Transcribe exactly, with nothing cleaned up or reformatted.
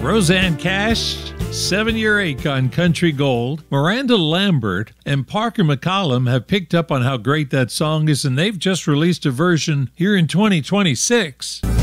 Roseanne Cash, seven-year ache on Country Gold. Miranda Lambert and Parker McCollum have picked up on how great that song is, and they've just released a version here in twenty twenty-six.